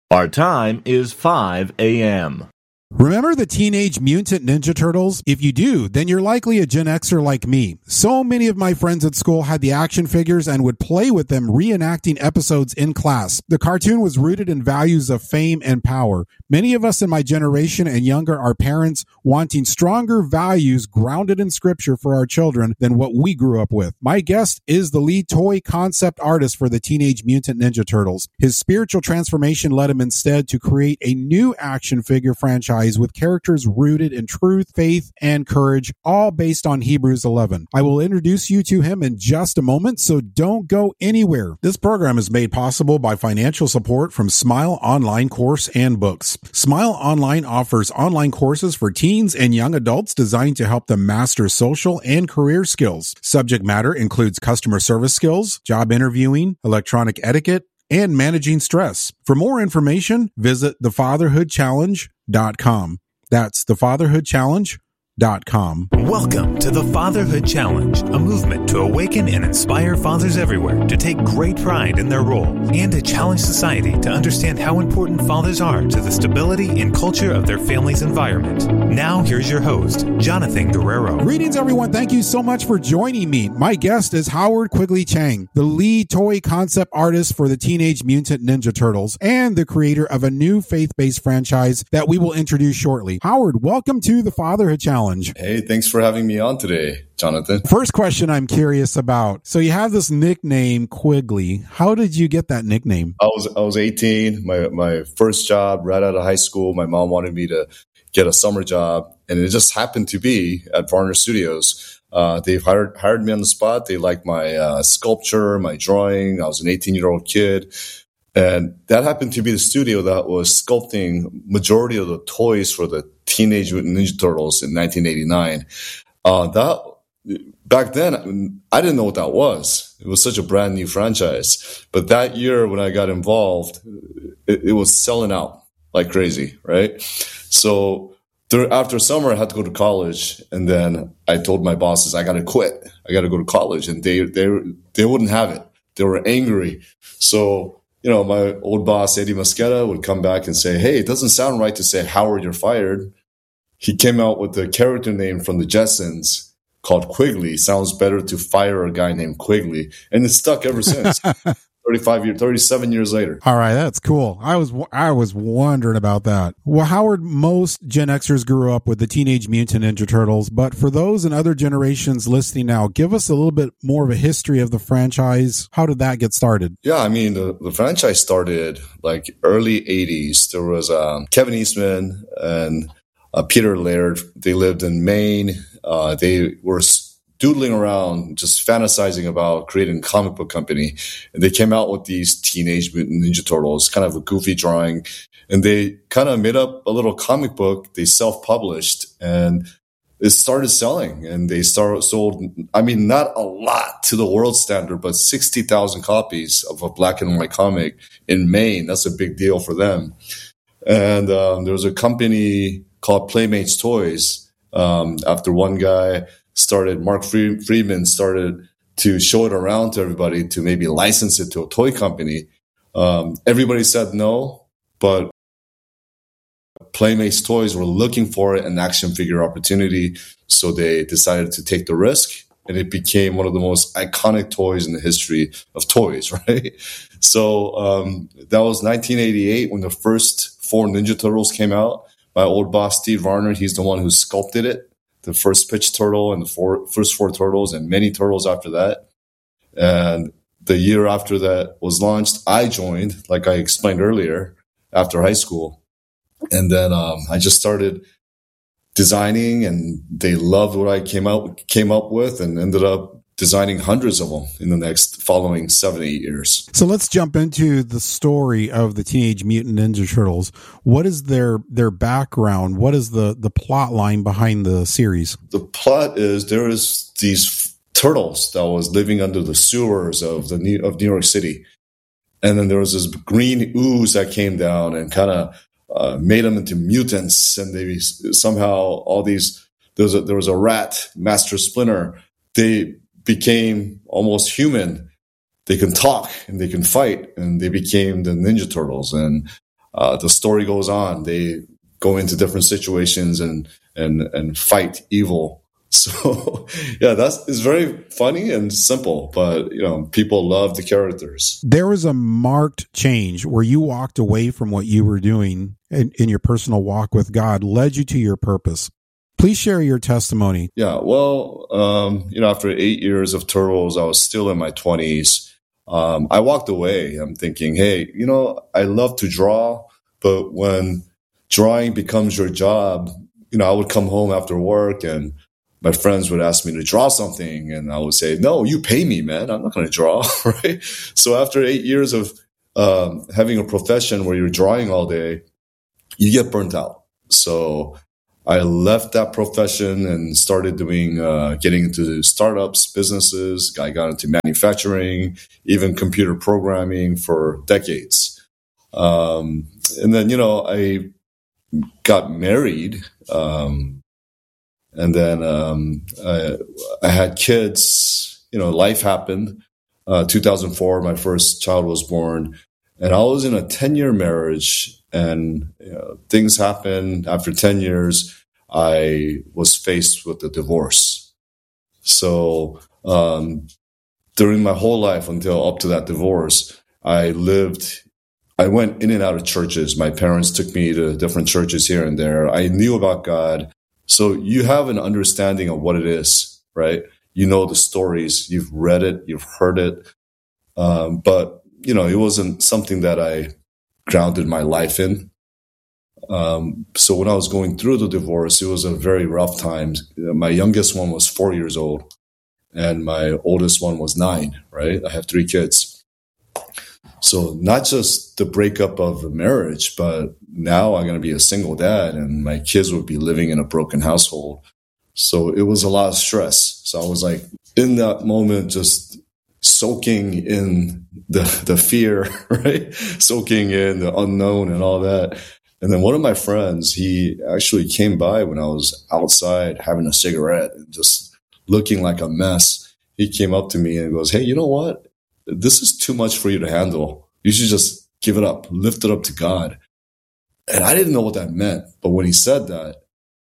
Our time is 5 a.m. Remember the Teenage Mutant Ninja Turtles? If you do, then you're likely a Gen Xer like me. So many of my friends at school had the action figures and would play with them, reenacting episodes in class. The cartoon was rooted in values of fame and power. Many of us in my generation and younger are parents wanting stronger values grounded in scripture for our children than what we grew up with. My guest is the lead toy concept artist for the Teenage Mutant Ninja Turtles. His spiritual transformation led him instead to create a new action figure franchise with characters rooted in truth, faith, and courage, all based on Hebrews 11. I will introduce you to him in just a moment, so don't go anywhere. This program is made possible by financial support from Smile Online Course and Books. Smile Online offers online courses for teens and young adults designed to help them master social and career skills. Subject matter includes customer service skills, job interviewing, electronic etiquette, and managing stress. For more information, visit thefatherhoodchallenge.com. That's thefatherhoodchallenge.com. Welcome to the Fatherhood Challenge, a movement to awaken and inspire fathers everywhere to take great pride in their role and to challenge society to understand how important fathers are to the stability and culture of their family's environment. Now, here's your host, Jonathan Guerrero. Greetings, everyone. Thank you so much for joining me. My guest is Howard Quigley Chang, the lead toy concept artist for the Teenage Mutant Ninja Turtles and the creator of a new faith-based franchise that we will introduce shortly. Howard, welcome to the Fatherhood Challenge. Hey, thanks for having me on today, Jonathan. First question I'm curious about. So you have this nickname, Quigley. How did you get that nickname? I was 18, my first job right out of high school. My mom wanted me to get a summer job, and it just happened to be at Varner Studios. They've hired me on the spot. They liked my sculpture, my drawing. I was an 18-year-old kid. And that happened to be the studio that was sculpting majority of the toys for the Teenage Mutant Ninja Turtles in 1989. Back then, I didn't know what that was. It was such a brand new franchise. But that year when I got involved, it was selling out like crazy, right? So after summer, I had to go to college. And then I told my bosses, I got to quit. I got to go to college. And they wouldn't have it. They were angry. So my old boss, Eddie Mosqueda, would come back and say, hey, it doesn't sound right to say, Howard, you're fired. He came out with a character name from the Jetsons called Quigley. Sounds better to fire a guy named Quigley. And it's stuck ever since. 37 years later. All right, that's cool. I was wondering about that. Well, Howard, most Gen Xers grew up with the Teenage Mutant Ninja Turtles, but for those in other generations listening now, give us a little bit more of a history of the franchise. How did that get started? Yeah, I mean, the franchise started like early 80s. There was Kevin Eastman and Peter Laird. They lived in Maine. They were doodling around, just fantasizing about creating a comic book company. And they came out with these Teenage Mutant Ninja Turtles, kind of a goofy drawing. And they kind of made up a little comic book. They self-published and it started selling. And they sold, I mean, not a lot to the world standard, but 60,000 copies of a black and white comic in Maine. That's a big deal for them. And there was a company called Playmates Toys. After one guy Mark Friedman started to show it around to everybody to maybe license it to a toy company. Everybody said no, but Playmates Toys were looking for an action figure opportunity, so they decided to take the risk, and it became one of the most iconic toys in the history of toys, right? So that was 1988 when the first 4 Ninja Turtles came out. My old boss, Steve Varner, he's the one who sculpted it. The first pitch turtle and the first 4 turtles and many turtles after that. And the year after that was launched, I joined, like I explained earlier, after high school. And then I just started designing, and they loved what I came up with, and ended up designing hundreds of them in the next following 7-8 years. So let's jump into the story of the Teenage Mutant Ninja Turtles. What is their background? What is the plot line behind the series? The plot is there is these turtles that was living under the sewers of New York City. And then there was this green ooze that came down and kind of made them into mutants. And they somehow there was a rat, Master Splinter. They became almost human. They can talk and they can fight, and they became the Ninja Turtles. And the story goes on. They go into different situations and fight evil. So yeah, it's very funny and simple, but people love the characters. There was a marked change where you walked away from what you were doing in your personal walk with God, led you to your purpose. Please share your testimony. Yeah, well, after 8 years of Turtles, I was still in my 20s. I walked away. I'm thinking, hey, I love to draw, but when drawing becomes your job, I would come home after work and my friends would ask me to draw something, and I would say, no, you pay me, man. I'm not going to draw, right? So after 8 years of having a profession where you're drawing all day, you get burnt out. So I left that profession and started getting into startups, businesses. I got into manufacturing, even computer programming for decades. And then, I got married. And then I had kids. Life happened. 2004, my first child was born. And I was in a 10-year marriage, and things happened. After 10 years, I was faced with a divorce. So during my whole life until up to that divorce, I went in and out of churches. My parents took me to different churches here and there. I knew about God. So you have an understanding of what it is, right? You know the stories. You've read it. You've heard it. But, it wasn't something that I grounded my life in. So when I was going through the divorce, it was a very rough time. My youngest one was 4 years old, and my oldest one was 9, right? I have 3 kids. So not just the breakup of the marriage, but now I'm going to be a single dad, and my kids would be living in a broken household. So it was a lot of stress. So I was like, in that moment, just soaking in the fear, right? Soaking in the unknown and all that. And then one of my friends, he actually came by when I was outside having a cigarette and just looking like a mess. He came up to me and goes, hey, you know what? This is too much for you to handle. You should just give it up, lift it up to God. And I didn't know what that meant. But when he said that,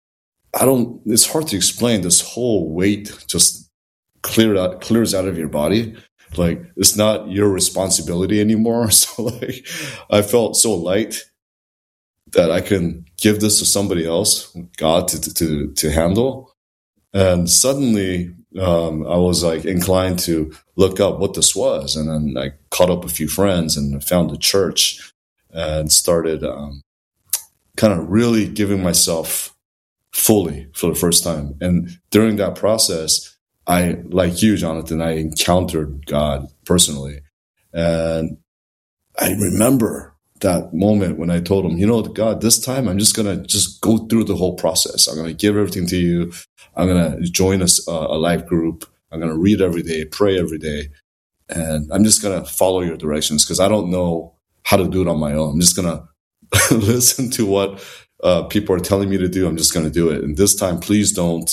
it's hard to explain. This whole weight just clears out of your body. Like, it's not your responsibility anymore. So like, I felt so light that I can give this to somebody else, God, to handle. And suddenly, I was like inclined to look up what this was. And then I caught up a few friends and found a church and started kind of really giving myself fully for the first time. And during that process, I, like you, Jonathan, I encountered God personally. And I remember that moment when I told him, God, this time I'm just going to just go through the whole process. I'm going to give everything to you. I'm going to join a life group. I'm going to read every day, pray every day. And I'm just going to follow your directions because I don't know how to do it on my own. I'm just going to listen to what people are telling me to do. I'm just going to do it. And this time, please don't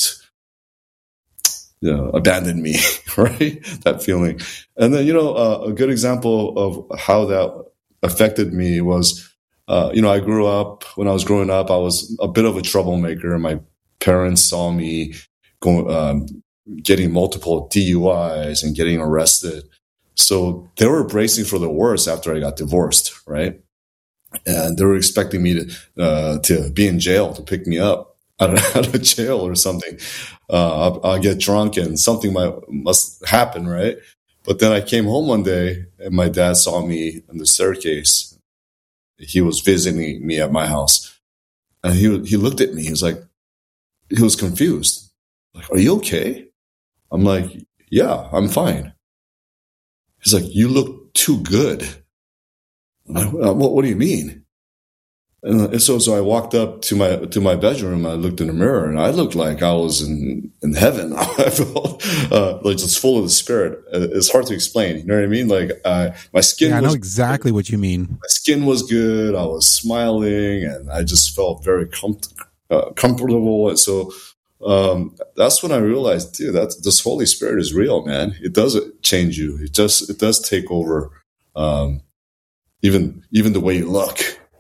abandon me, right? That feeling. And then, a good example of how that affected me was, I grew up, when I was growing up, I was a bit of a troublemaker. My parents saw me getting multiple DUIs and getting arrested. So they were bracing for the worst after I got divorced, right? And they were expecting me to be in jail to pick me up out of jail or something. I'll get drunk and something must happen, right? But then I came home one day and my dad saw me on the staircase. He was visiting me at my house. And he looked at me. He was confused. Like, are you okay? I'm like, yeah, I'm fine. He's like, you look too good. I'm like, what do you mean? And so I walked up to my bedroom. I looked in the mirror, and I looked like I was in heaven. I felt like just full of the Spirit. It's hard to explain. You know what I mean? Like my skin. Yeah, I know exactly what you mean. My skin was good. I was smiling, and I just felt very comfortable. And so that's when I realized, dude, this Holy Spirit is real, man. It does change you. It does take over, even the way you look.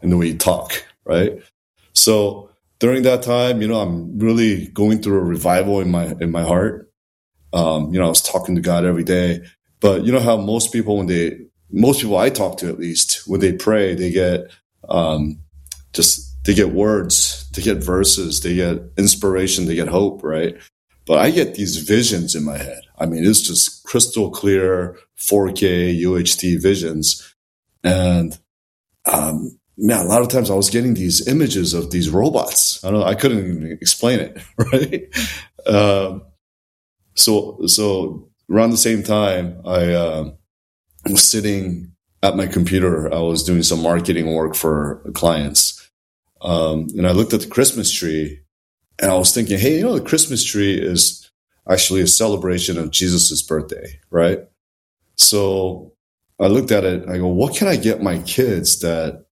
in the way you talk, right? So during that time, I'm really going through a revival in my heart. I was talking to God every day. But you know how most people I talk to, at least, when they pray, they get they get words, they get verses, they get inspiration, they get hope, right? But I get these visions in my head. I mean, it's just crystal clear 4K UHD visions. And a lot of times I was getting these images of these robots. I couldn't even explain it, right? So around the same time, I was sitting at my computer. I was doing some marketing work for clients. And I looked at the Christmas tree, and I was thinking, hey, the Christmas tree is actually a celebration of Jesus' birthday, right? So I looked at it, and I go, what can I get my kids that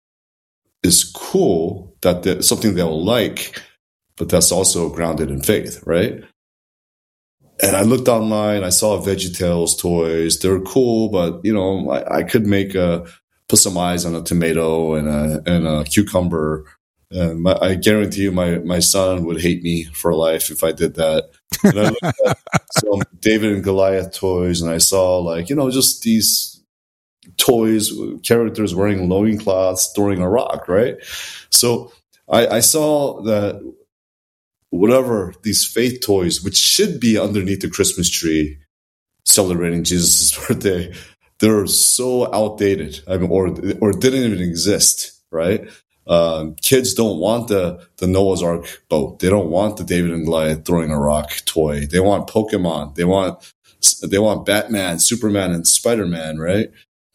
is cool, that something they'll like, but that's also grounded in faith, right? And I looked online, I saw VeggieTales toys. They're cool, but, I could put some eyes on a tomato and a cucumber. And I guarantee you my son would hate me for life if I did that. And I looked at some David and Goliath toys, and I saw just these toys, characters wearing loincloths, throwing a rock, right? So I saw that whatever these faith toys, which should be underneath the Christmas tree celebrating Jesus' birthday, they're so outdated. I mean, or didn't even exist, right? Kids don't want the Noah's Ark boat. They don't want the David and Goliath throwing a rock toy. They want Pokemon. They want Batman, Superman, and Spider-Man, right?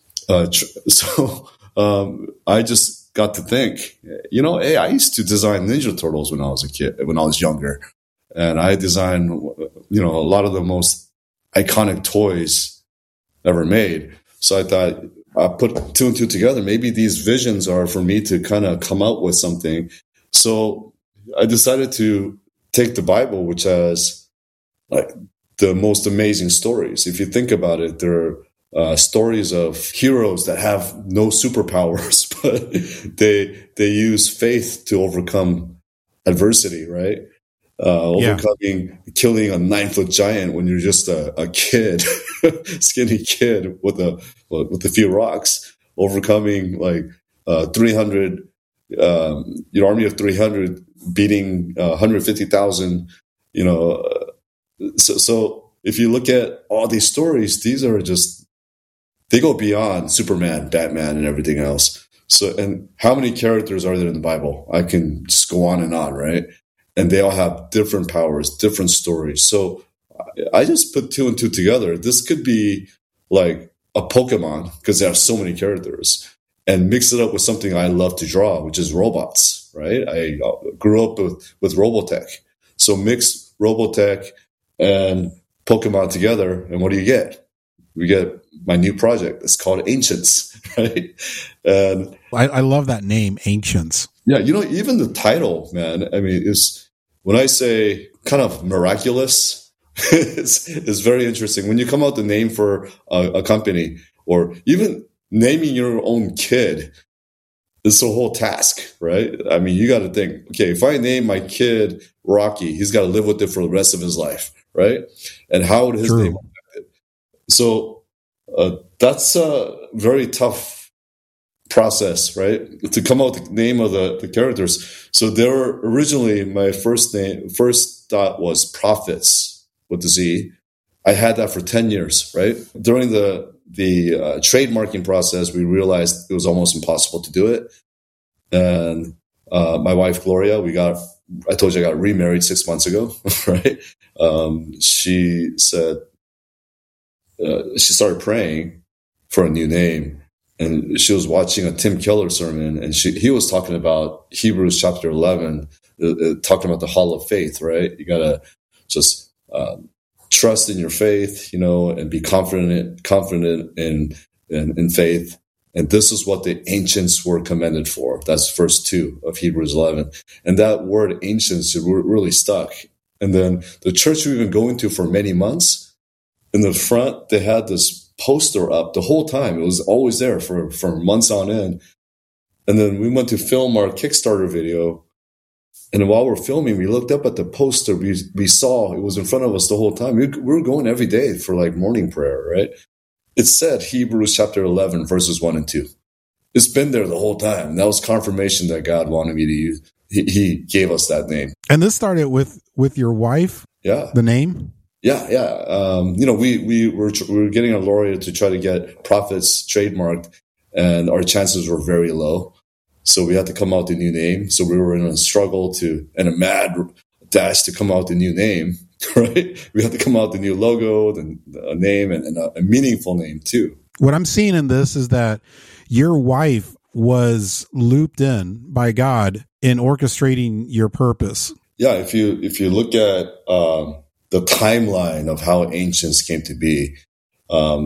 So I just got to think, hey, I used to design Ninja Turtles when I was younger, and I designed, a lot of the most iconic toys ever made. So I thought, I put two and two together. Maybe these visions are for me to kind of come out with something. So I decided to take the Bible, which has the most amazing stories. If you think about it, there are stories of heroes that have no superpowers, but they use faith to overcome adversity, right? Killing a 9-foot giant when you're just a kid, skinny kid with a few rocks, overcoming 300, your army of 300 beating 150,000, So if you look at all these stories, these are they go beyond Superman, Batman, and everything else. So, and how many characters are there in the Bible? I can just go on, right? And they all have different powers, different stories. So I just put two and two together. This could be like a Pokemon, because there are so many characters, and mix it up with something I love to draw, which is robots, right? I grew up with Robotech. So mix Robotech and Pokemon together, and what do you get? We get my new project. It's called Ancients, right? And I love that name, Ancients. Yeah, even the title, man, I mean, when I say kind of miraculous, it's very interesting. When you come out with the name for a company, or even naming your own kid, it's a whole task, right? I mean, you got to think, okay, if I name my kid Rocky, he's got to live with it for the rest of his life, right? And how would his name affect it? So that's a very tough process, right? To come out with the name of the characters. So there were originally, my first thought was Prophets with the Z. I had that for 10 years, right? During the trademarking process, we realized it was almost impossible to do it. And my wife, Gloria, I told you I got remarried 6 months ago, right? She said, she started praying for a new name. And she was watching a Tim Keller sermon, and he was talking about Hebrews chapter 11, talking about the hall of faith, right? You got to just trust in your faith, and be confident in faith. And this is what the ancients were commended for. That's verse 2 of Hebrews 11. And that word ancients really stuck. And then the church we've been going to for many months, in the front, they had this poster up the whole time. It was always there for months on end. And then we went to film our Kickstarter video. And while we're filming, we looked up at the poster. We saw it was in front of us the whole time. We were going every day for like morning prayer, right? It said Hebrews chapter 11, verses 1 and 2. It's been there the whole time. And that was confirmation that God wanted me to use. He gave us that name. And this started with your wife? Yeah. The name? Yeah. We were getting a lawyer to try to get Prophets trademarked, and our chances were very low. So we had to come out with a new name. So we were in a struggle and a mad dash to come out with a new name, right? We had to come out with a new logo, a name, and a meaningful name too. What I'm seeing in this is that your wife was looped in by God in orchestrating your purpose. Yeah, if you look at the timeline of how Ancients came to be,